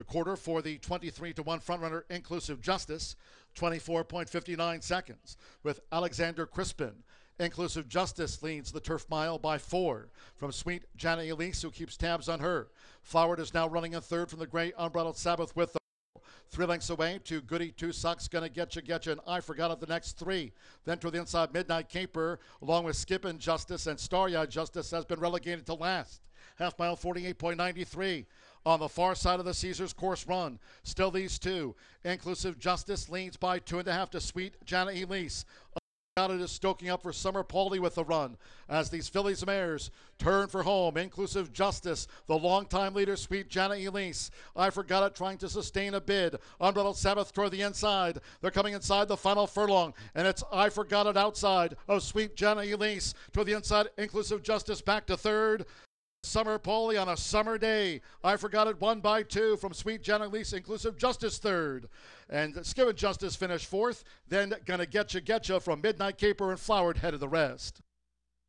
quarter for the 23-1 frontrunner Inclusive Justice, 24.59 seconds, with Alexander Crispin. Inclusive Justice leads the turf mile by 4 from Sweet Jana Elise, who keeps tabs on her. Flowered is now running in third from the Gray Unbridled Sabbath with 3 lengths away to Goody Two Socks, Gonna Getcha, and I Forgot It the next 3. Then to the inside, Midnight Caper, along with Skippin' Justice and Starry-Eyed Justice, has been relegated to last. Half mile 48.93. On the far side of the Caesars course run, still these two. Inclusive Justice leads by 2.5 to Sweet Jana Elise. It is stoking up for Summer Pauly with the run as these fillies mares turn for home. Inclusive Justice, the longtime leader, Sweet Jana Elise. I Forgot It trying to sustain a bid. Unbridled Sabbath toward the inside. They're coming inside the final furlong, and it's I Forgot It outside of Sweet Jana Elise. To the inside, Inclusive Justice back to third. Summer Pauly on a summer day. I Forgot It won by 2 from Sweet Jana Elise. Inclusive Justice third. And Skippin' Justice finished fourth. Then Gonna Getcha from Midnight Caper and Flowered head of the rest.